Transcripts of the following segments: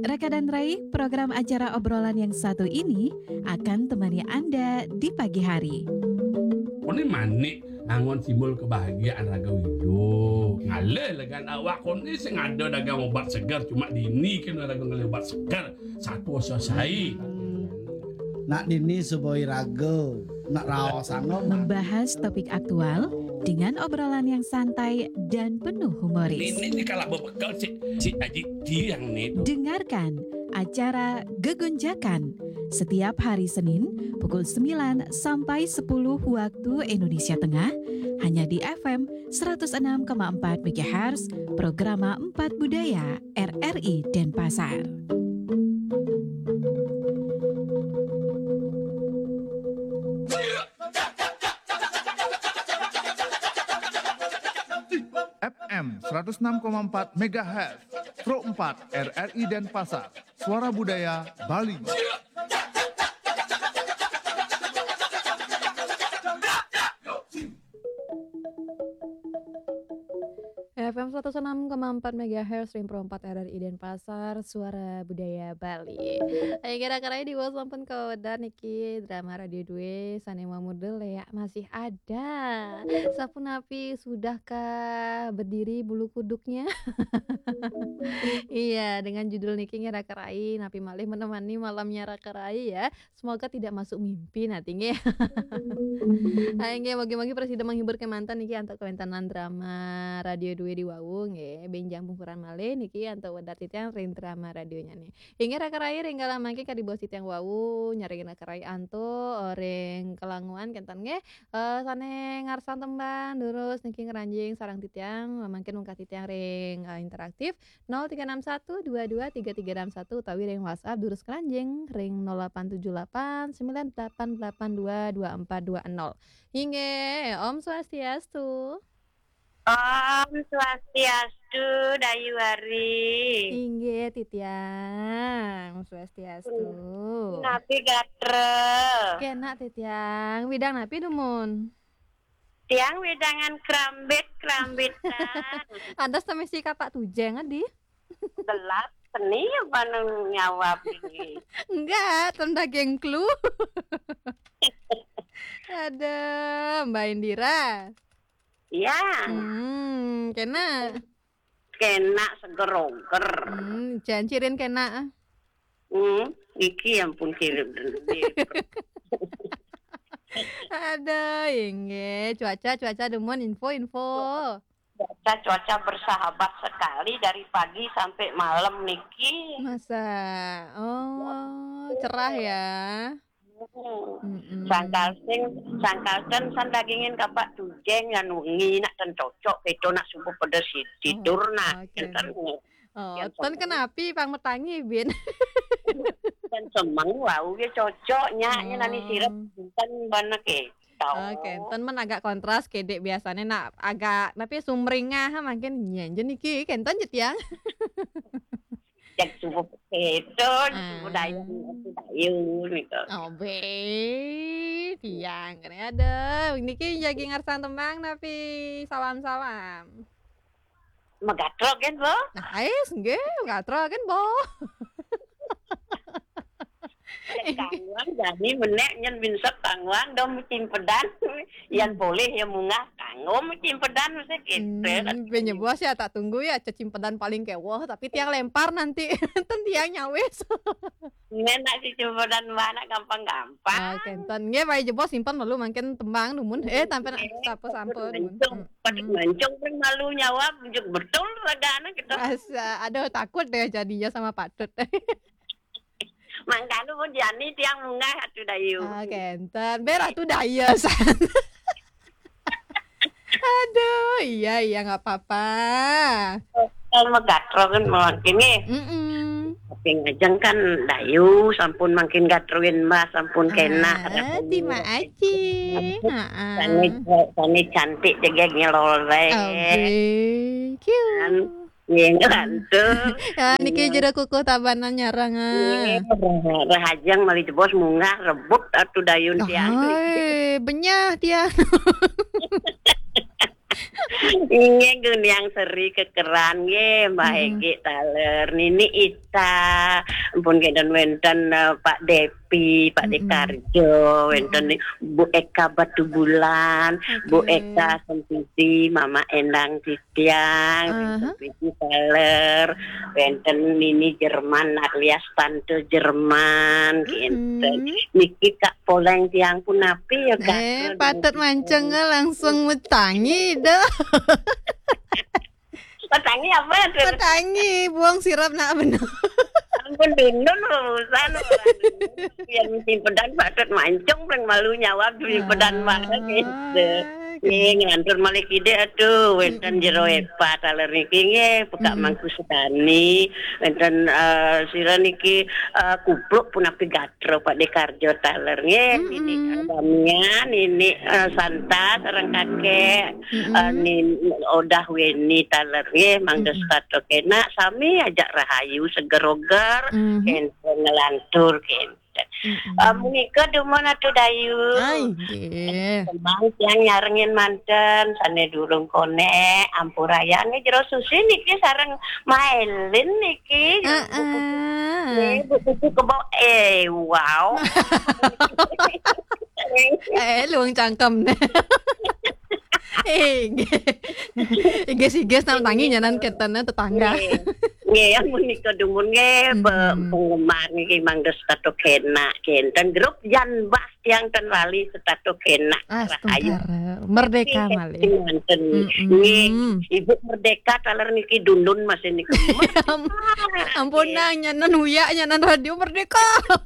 Raka dan Rai, program acara obrolan yang satu ini akan temani Anda di pagi hari. Kone manik angon simbol kebahagiaan Raga Wijo. Ngale legan awak kone sing ada dagang obat segar cuma dini kan dagang obat segar satu selesai. Nak dini suboi rago, nak raos sangom. Membahas topik aktual dengan obrolan yang santai dan penuh humoris. Ini kalau berbekal si Aji Tiang nih. Dengarkan acara Gegonjakan setiap hari Senin pukul 9 sampai 10 waktu Indonesia Tengah hanya di FM 106,4 MHz Programa 4 Budaya RRI Denpasar. FM 106,4 MHz Pro 4 RRI Denpasar, Suara Budaya Bali. FM 106,4 MHz Ring Pro 4 RRI Denpasar, Suara Budaya Bali. Ayo kira-kira di bawah sampun kawedar niki drama Radio 2 Sanema Mudel ya masih ada. Sapunapi sudahkah berdiri bulu kuduknya? Iya, dengan judul niki kira-kira napi malih menemani malamnya rakarai ya. Semoga tidak masuk mimpi nanti nge. Ayo bagi-bagi presiden menghibur ke mantan niki antuk kewentanan drama Radio 2 di Wawung ya, benjang pungkuran malih niki antuk wedar titiang ring drama radionya nih. Hingga rakarai ring kala mangke ka di bawah titiang Wawu nyari rakarai antuk ring kelanguan kentan nge sane ngarsan tembang terus niki ngeranjing sarang titiang mangkin ungkah titiang ring interaktif 0361223361 utawi ring WhatsApp durus keranjing ring 087898822420. Hingga Om Swastiastu. Om Swastiastu Dayuari. Hingga titiang Om Swastiastu. Napi gatrel. Kena titiang widang napi dumun. Tiang wedangan kerambitan. Ada sama si Kapak Tujeng adi. Gelap seni apa nyawa ini. Enggak, tenda gengklu. Ada Mbak Indira. Ya. Kena seger-oger. Jangan cirin kena. Iki ampun kirim. Ada inge cuaca demun info. Cuaca bersahabat sekali dari pagi sampai malam niki. Masa? Oh, cerah ya. Sangkalkan san dagingin Kapak Tujeng yang wengi nak ten cocok itu nak subuh pedes tidur nak. Ten kenapi pang metangi bin. Dan semang wau ge cocoknya nani sirap ten banak Oke, ten men agak kontras kedek biasanya nak agak tapi sumringah makin nyenjen iki kenten jetiang. Cek subuh itu budaya gitu. Oh be, tiang kan ada. Niki jagi ngarsan tembang tapi salam. Megatro kan bo? Nah, nggih, megatro kan bo. Kangwang jadi menek nyen binsep kangwang dom cimpedan yang boleh ya mungah kanggo cimpedan mesti gitu. Benyebuah sih tak tunggu ya cimpedan paling kewah tapi tiang lempar nanti enten tiang nyawes. Nenak si cimpedan mana gampang-gampang. Oke, enten nggih bae jebos simpan malu mangken tembang numun tampil sampun. Mencung pun malu nyawa betul ragana gitu. Asa aduh takut deh jadinya sama patut. Mangkanu pun jani tiang munggah atuh dayu. Kenten ber atuh daya san. Aduh, iya enggak apa-apa. Kalau megatro kan makin nih. Tapi ngajeng kan dayu sampun makin gatroin mbah sampun kena. Terima kasih. Sani cantik jaga ngeloleh. Cute. Ngantuk. Ya niki jero kukuh tabanan nyarang. Rahajang mali jebos munggah rebut atuh dayun tiang. Benyah tiang. Ingin yang seri kekeran ye Mbak Egi taler nini Santa, pun kedan wenten Pak Depi, Pak Dekarjo, wenten Bu Eka Batu Bulan, Bu Eka Sentisi, Mama Endang Titiang, wenten Vicky Teller, wenten Nini Jerman, alias Tante Jerman, gitu. Niki Kak Poleng tiang pun api ya Kak. Patut mancing langsung metangi dah. Petangi apa tuh? Petangi, buang sirap nak benar. Ampun dundun urusan yang simpedan patut mancung paling malu nyawab simpedan mana gitu. Nih ngantur malik ide atuh wenten jero epa taler niki nge pekak mangku sedani wenten sira niki kupluk pun api gatro Pak Dekarjo taler nge ini Damian ini Santa sareng kakek nin odah weni taler nge mangga stato kena sami ajak rahayu seger-oger enten ngelantur ken Munika dumun atuh dayu. Kembang tiang nyarengin manten sane durung kone ampurayane jero susi niki sareng maelin niki. Buku kebo wow. Luang cangkem deh. Iges nang tangi nyanan ketana tetangga. Nge munika dumun nge penggemar niki mangga stato kena kenten grup jan bah tiang ten lali stato kena rahayu merdeka malih. Ibu merdeka taler niki dundun masih niki. Ampun nyanan huya nyanan radio merdeka.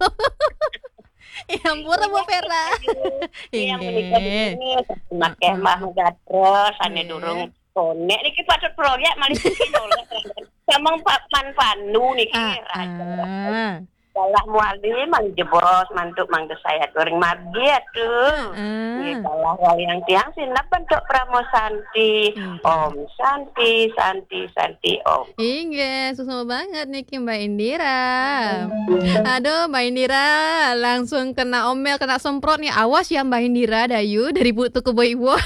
Ampun Bu Vera. Yang menika ini make mah gatro sane durung konek niki patut proyek malih iki nolak. Samang pan panu niki Salah muali mang jebos mantuk mangga saya goreng margi atuh. Salah wayang tiang sinap bentuk Pramosanti. Om Santi Om. Inge, susah banget nih Mbak Indira. Aduh Mbak Indira langsung kena omel, kena semprot nih. Awas ya Mbak Indira Dayu dari Bu Tuku Boiwo.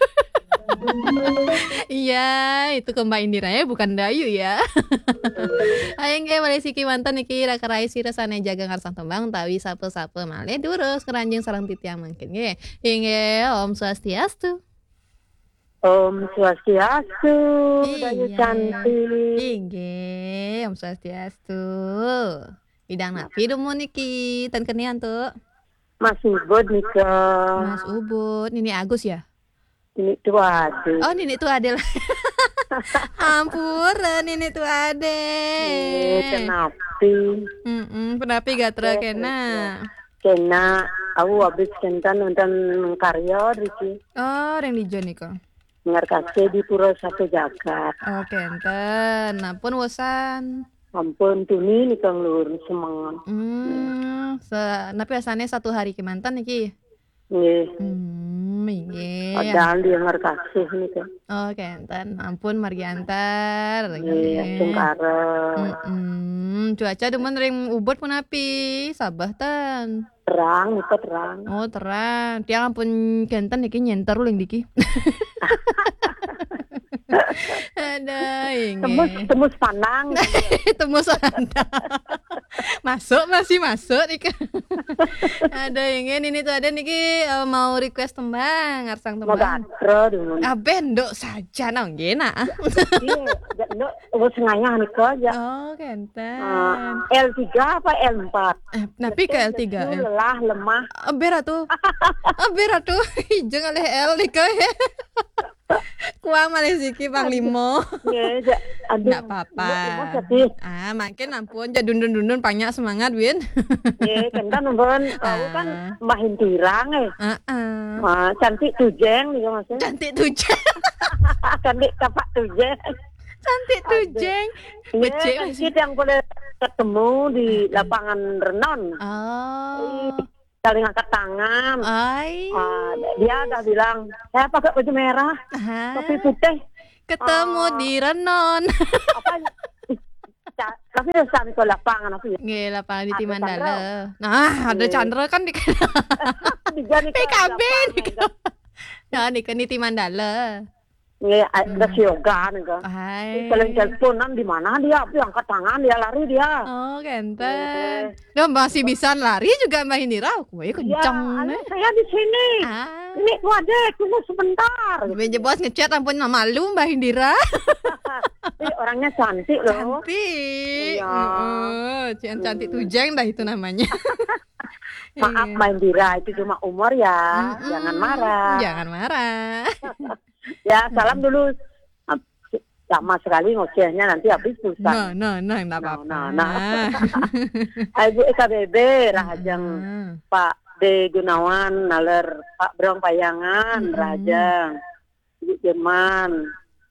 Iya, itu ke Mbak Indira ya, bukan Dayu ya. Ayo nge malih siki mantan niki rakarai sira sane jaga ngarsang tembang tawi sape-sape malih durus keranjing sareng titiang mangkin nge. Inge Om Swastiastu. Om Swastiastu, Dayu cantik. Inge Om Swastiastu. Bidang napi dumun niki tan kenian tuh. Mas Ubud nika. Mas Ubud, Nini Agus ya? Ini tuh ada. Oh, Nini tuh ada. Ampun, Nini tuh ada. Penapi gatra kena. Kena, aku habis kentan nonton karya Riki. Oh, yang dijo nih kok. Ngarkase di Pura Satu Jagat. Oh, kenten. Ampun wosan. Ampun tuni nih kang lur semangat. Napi asane 1 hari ke mantan niki. Nggih. Nggih. Padahal dia ngarkase nih kan. Oh, kenten. Ampun margiantar. Nggih, sungkara. Cuaca demen ring Ubud pun api. Sabah tan. Terang, itu terang. Oh, terang. Tiang ampun kenten niki nyenter uling diki. Ada inge. Tembus pandang. Tembus pandang. masih masuk nih. Ada inge ini tuh ada niki mau request tembang ngarsang tembang. Bendok saja nang gena. Iya, ndok wis ngayah niku aja. Oh, kenten. L3 apa L4? Napi ke L3 ya? Lelah, lemah. Bera tuh. Jangan leh L nika. Kuang malih siki Bang Limo. Enggak apa-apa. Makin ampun ja dundun-dundun banyak semangat Win. Kan numpun aku kan Mbah Hindirang cantik tujeng nih maksudnya. Cantik tujeng. Cantik kapak tujeng. Cantik tujeng. Becik kita yang boleh ketemu di lapangan Renon. Oh. Saling angkat tangan. Dia udah bilang, saya pakai baju merah, topi putih. Ketemu di Renon. Tapi udah sampai ke lapangan aku ya. Nggih, lapangan di Timandala. Nah, ada Chandra kan di PKB. Nah, di Timandala. Kasih yoga nih kan. Hai. Kalian teleponan di mana dia? Dia angkat tangan, dia lari dia. Oh, genten. Duh, masih bisa lari juga Mbak Indira. Wih, Ya, kencang. anu, saya di sini. Ah. Ini tuh ada, tunggu sebentar. Meja bos ngechat ampun malu Mbak Indira. Orangnya cantik loh. Cantik. Iya. Cantik tujeng dah itu namanya. Maaf Iya. Mbak Indira, itu cuma umur ya. Jangan marah. Jangan marah. Ya, salam dulu. Lama sekali ngocehnya nanti habis pulsa. Nah, enggak apa-apa. Nah. Ibu EKBB Rahajang Pak D Gunawan naler Pak Brong Payangan Rahajang Ibu Jerman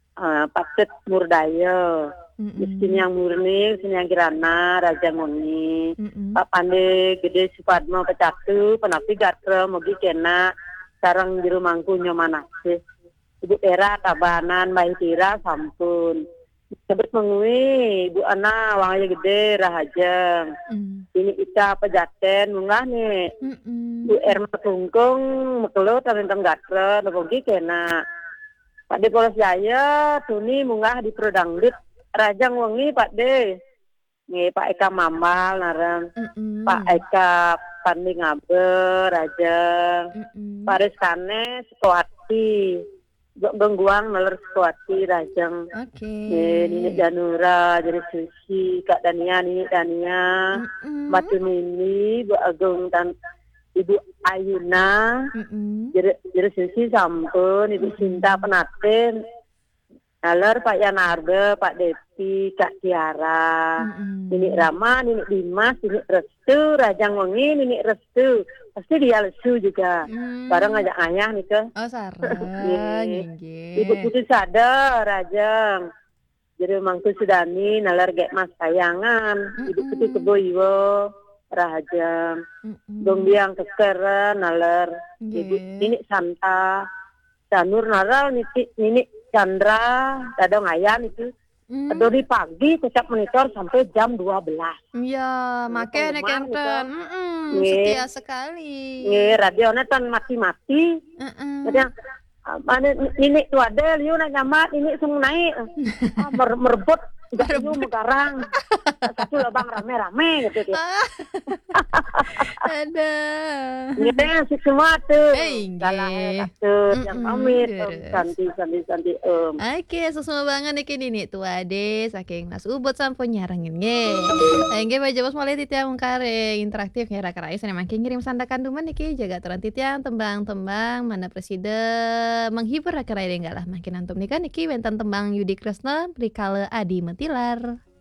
Pak Tet Murdaya Miskin yang murni, sini yang kirana, Raja Ngoni, Pak Pande Gede Supadmo Pecatu, Penapi Gatra, Mogi Kena, Sarang Juru Mangku Nyomanase. Ibu Era Tabanan Mbak Tira sampun sebut mengui Ibu Ana Wangaya Gede Rahajeng ini Ika Pejaten munggah nih Bu Erma Tungkung Mekelo Tentang Gatra Nopogi Kena Pak De Polos Jaya Tuni munggah di Prodangdut Rajang Wengi Pak De nih Pak Eka Mambal narang Pak Eka Pandi Ngaber Rajang Pak Rizkane Sukawati Gengguang nalar Sukawati Rajang Nini Janura jadi Susi Kak Dania Nini Dania Mbak Mini Bu Agung dan Ibu Ayuna jadi Susi sampun Ibu Sinta Penaten nalar Pak Yanarbe Pak Depi Kak Tiara Nini Rama Nini Dimas Nini Restu Rajang Wengi Nini Restu pasti dia lesu juga bareng ngajak ayah nih ke sarang Ibu Putri Sada Rajang jadi Mangku Sudani nalar gek Mas Sayangan Ibu Putri Keboiwo Rajang Dong Biang Kekeren nalar Ibu Nini Santa Sanur naral Nini Chandra dadong ayah itu dari pagi kecap monitor sampai jam 12. Iya, makanya kenten. Setia sekali. Radionya kan mati-mati. Jadi mana ini tuh ada liu nak nyamat ini semua naik. Merebut Gak megarang. Satu lubang rame-rame gitu dia. Ada. Ini asik semua tuh. Salah yang pamit santi Oke, sesuai banget nih kini nih tua ade saking Mas Ubud sampun nyarangin nge. Engge baca bos mulai titiang kare interaktif nyara karai sana makin ngirim sandakan duman nih jaga turan titiang tembang-tembang mana presiden menghibur karai enggak lah makin antum nih kan niki wentan tembang Yudi Kresna Rikale Adi Metilar.